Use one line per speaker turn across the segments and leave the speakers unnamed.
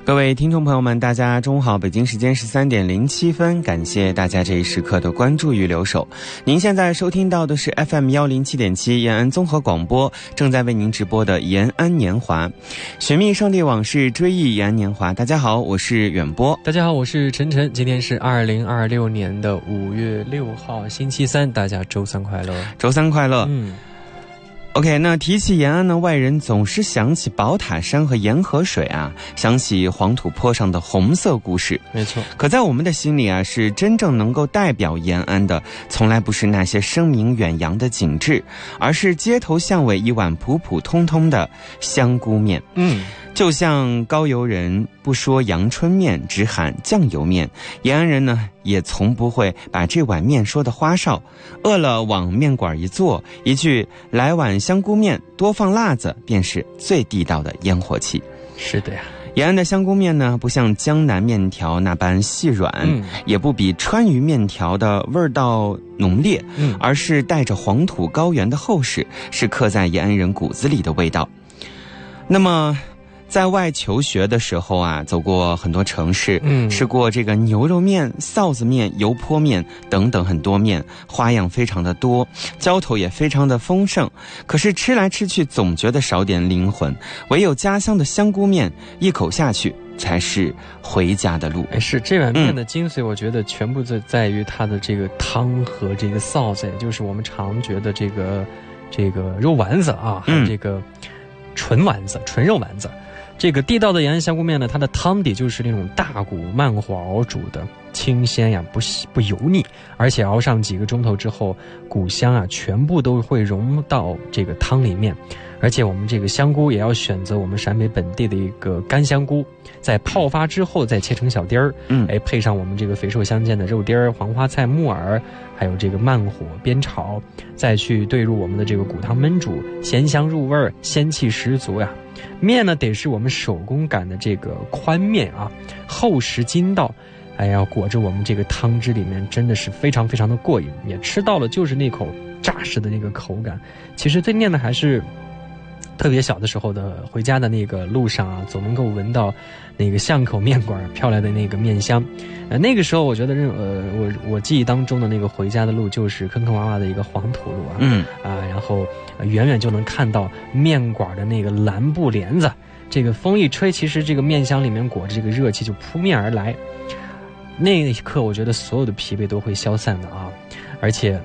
各位听众朋友们，大家中午好，北京时间13:07，感谢大家这一时刻的关注与留守。您现在收听到的是 FM107.7 延安综合广播，正在为您直播的延安年华，寻觅上帝往事，追忆延安年华。大家好，我是远播。
大家好，我是晨晨。今天是2026年的5月6号，星期三，大家周三快乐。
周三快乐。OK， 那提起延安呢，外人总是想起宝塔山和沿河水啊，想起黄土坡上的红色故事。
没错。
可在我们的心里啊，是真正能够代表延安的，从来不是那些声名远扬的景致，而是街头巷尾一碗普普通通的香菇面。就像高邮人不说阳春面，只喊酱油面，延安人呢也从不会把这碗面说的花哨，饿了往面馆一坐，一句来碗香菇面，多放辣子，便是最地道的烟火气。
是的呀。
延安的香菇面呢，不像江南面条那般细软，也不比川渝面条的味道浓烈，而是带着黄土高原的厚实，是刻在延安人骨子里的味道。那么在外求学的时候啊，走过很多城市，吃过这个牛肉面、臊子面、油泼面等等很多面，花样非常的多，浇头也非常的丰盛。可是吃来吃去总觉得少点灵魂，唯有家乡的香菇面，一口下去才是回家的路。
是这碗面的精髓，我觉得全部在于它的这个汤和这个臊子，也就是我们常觉得这个肉丸子啊，还有这个纯丸子、纯肉丸子。这个地道的延安香菇面呢，它的汤底就是那种大骨慢火熬煮的，清鲜呀，不油腻，而且熬上几个钟头之后，骨香啊全部都会融到这个汤里面。而且我们这个香菇也要选择我们陕北本地的一个干香菇，在泡发之后再切成小丁儿，配上我们这个肥瘦相间的肉丁儿、黄花菜、木耳，还有这个慢火煸炒，再去兑入我们的这个骨汤焖煮，咸香入味，鲜气十足呀。面呢得是我们手工擀的这个宽面啊，厚实筋道，要裹着我们这个汤汁里面，真的是非常非常的过瘾，也吃到了就是那口扎实的那个口感。其实最念的还是特别小的时候的回家的那个路上啊，总能够闻到那个巷口面馆飘来的那个面香。那个时候我觉得我记忆当中的那个回家的路就是坑坑洼洼的一个黄土路啊，然后远远就能看到面馆的那个蓝布帘子，这个风一吹，其实这个面香里面裹着这个热气就扑面而来。那一刻我觉得所有的疲惫都会消散的啊，而且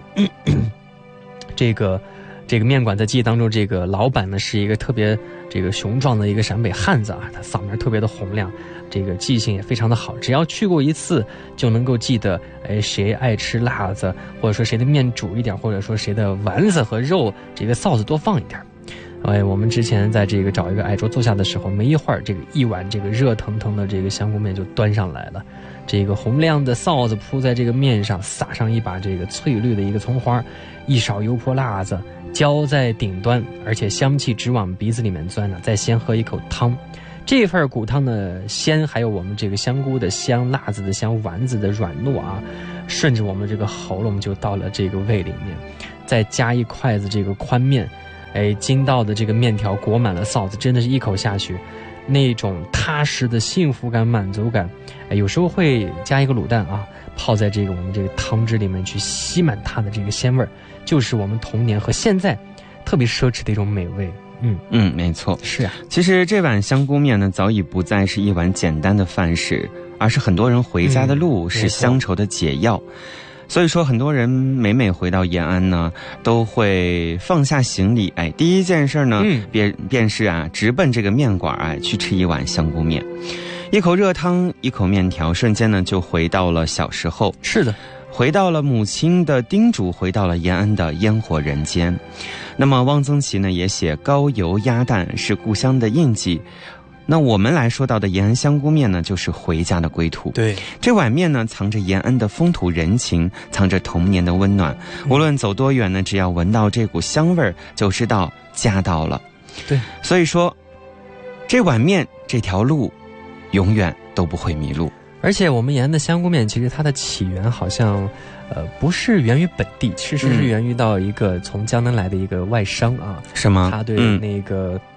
这个面馆在记忆当中，这个老板呢是一个特别这个雄壮的一个陕北汉子啊，他嗓门特别的洪亮，这个记性也非常的好，只要去过一次就能够记得，谁爱吃辣子，或者说谁的面煮一点，或者说谁的丸子和肉这个臊子多放一点。我们之前在这个找一个矮桌坐下的时候，没一会儿，这个一碗这个热腾腾的这个香菇面就端上来了，这个红亮的臊子铺在这个面上，撒上一把这个翠绿的一个葱花，一勺油泼辣子浇在顶端，而且香气直往鼻子里面钻再先喝一口汤。这份骨汤的鲜，还有我们这个香菇的香、辣子的香、丸子的软糯啊，顺着我们这个喉咙就到了这个胃里面，再加一筷子这个宽面，筋道的这个面条裹满了臊子，真的是一口下去，那种踏实的幸福感、满足感。有时候会加一个卤蛋啊，泡在这个我们这个汤汁里面去吸满它的这个鲜味，就是我们童年和现在特别奢侈的一种美味。
没错，
是啊。
其实这碗香菇面呢，早已不再是一碗简单的饭食，而是很多人回家的路，是乡愁的解药。所以说很多人每回到延安呢，都会放下行李，第一件事呢，便是直奔这个面馆去吃一碗香菇面，一口热汤，一口面条，瞬间呢就回到了小时候。
是的，
回到了母亲的叮嘱，回到了延安的烟火人间。那么汪曾祺呢也写高邮鸭蛋是故乡的印记，那我们来说到的延安香菇面呢，就是回家的归途。
对，
这碗面呢，藏着延安的风土人情，藏着童年的温暖。无论走多远呢，只要闻到这股香味儿，就知道家到了。
对，
所以说，这碗面这条路，永远都不会迷路。
而且我们延安的香菇面，其实它的起源好像，不是源于本地，其实是源于到一个从江南来的一个外商啊。
是吗？
他对那个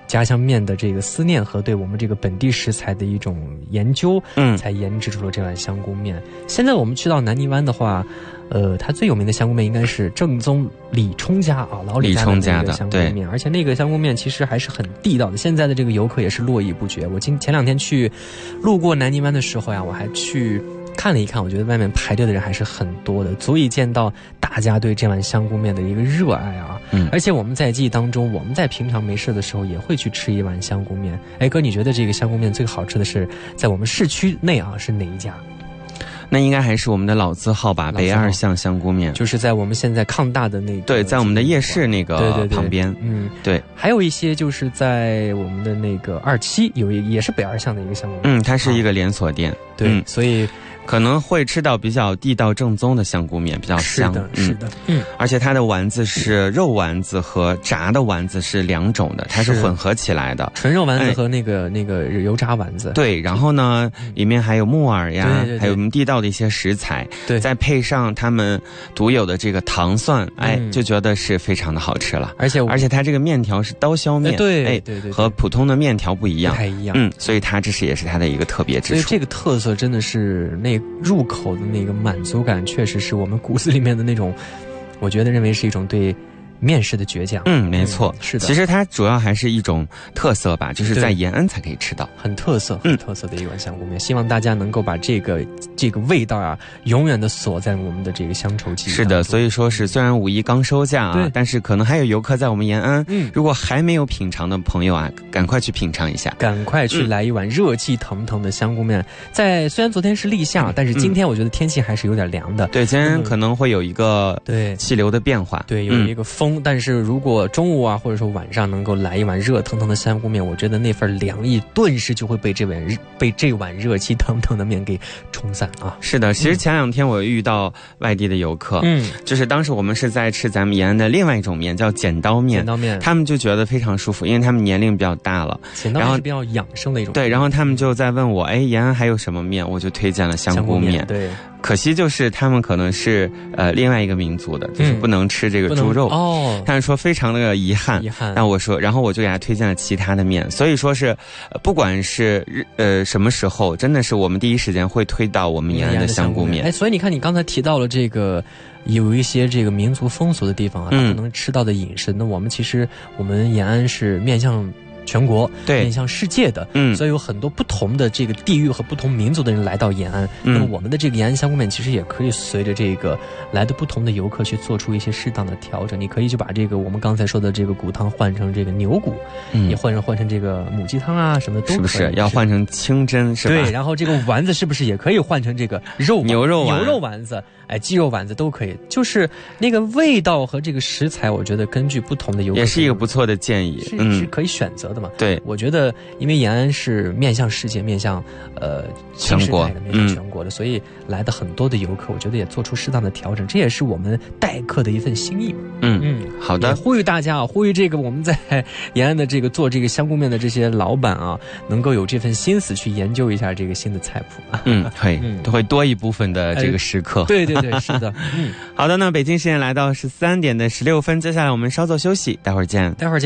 家乡面的这个思念和对我们这个本地食材的一种研究，才研制出了这碗香菇面。现在我们去到南泥湾的话，它最有名的香菇面应该是正宗李冲家啊，老李家的那个香菇面，而且那个香菇面其实还是很地道的。现在的这个游客也是络绎不绝。我前2天去路过南泥湾的时候呀，我还去看了一看，我觉得外面排队的人还是很多的，足以见到大家对这碗香菇面的一个热爱啊。而且我们在记忆当中，我们在平常没事的时候也会去吃一碗香菇面。哎哥，你觉得这个香菇面最好吃的是在我们市区内啊是哪一家？
那应该还是我们的老字号吧，北二巷香菇面，
就是在我们现在抗大的那个，
对，在我们的夜市那个旁边，对。
还有一些就是在我们的那个27也是北二巷的一个香菇面，
它是一个连锁店，
对，所以
可能会吃到比较地道正宗的香菇面，比较香。
是的，
而且它的丸子是肉丸子和炸的丸子是2种的，它是混合起来的，
纯肉丸子和那个油炸丸子。
对，然后呢，里面还有木耳呀，还有我们地道的一些食材，
对，
再配上他们独有的这个糖蒜，就觉得是非常的好吃了。而且它这个面条是刀削面，
对，
和普通的面条不一样，
不太一样。
所以它也是它的一个特别之处。
所以这个特色真的是入口的那个满足感，确实是我们骨子里面的那种，我觉得认为是一种对面食的倔强。
没错，
是的。
其实它主要还是一种特色吧，就是在延安才可以吃到，
很特色的一碗香菇面。希望大家能够把这个味道啊，永远的锁在我们的这个乡愁记忆。
是的，所以说是虽然5一刚收假啊，但是可能还有游客在我们延安，如果还没有品尝的朋友啊，赶快去品尝一下，
赶快去来一碗热气腾腾的香菇面。虽然昨天是立夏，但是今天我觉得天气还是有点凉的。
对，今天可能会有一个气流的变化，
对，有一个风。但是如果中午啊，或者说晚上能够来一碗热腾腾的香菇面，我觉得那份凉意顿时就会被这碗热气腾腾的面给冲散啊！
是的，其实前2天我遇到外地的游客，就是当时我们是在吃咱们延安的另外一种面，叫剪刀面，他们就觉得非常舒服，因为他们年龄比较大了，
剪刀面是比较养生的一种。
对，然后他们就在问我，延安还有什么面？我就推荐了香菇面。
对。
可惜就是他们可能是另外一个民族的，就是不能吃这个猪肉
哦。
他们说非常的遗憾。但我说，然后我就给他推荐了其他的面。所以说是，不管是什么时候，真的是我们第一时间会推到我们延安的香菇面。
所以你看，你刚才提到了这个。有一些这个民族风俗的地方啊，他们能吃到的饮食，那我们延安是面向全国，面向世界的，所以有很多不同的这个地域和不同民族的人来到延安，那么我们的这个延安香菇面其实也可以随着这个来的不同的游客去做出一些适当的调整。你可以就把这个我们刚才说的这个骨汤换成这个牛骨，也换成这个母鸡汤啊什么的都可以，
是不是要换成清真是吧？
对，然后这个丸子是不是也可以换成这个牛肉丸子？鸡肉丸子都可以，就是那个味道和这个食材，我觉得根据不同的游客
也是一个不错的建议，
是可以选择的嘛。
对，
我觉得因为延安是面向世界、面向
全国的、
面向全国的，所以来的很多的游客，我觉得也做出适当的调整，这也是我们待客的一份心意。
好的，
也呼吁大家啊，呼吁这个我们在延安的这个做这个香菇面的这些老板啊，能够有这份心思去研究一下这个新的菜谱啊。
会多一部分的这个食客。
对，是的。
好的，那北京时间来到13点16分，接下来我们稍作休息，待会儿见。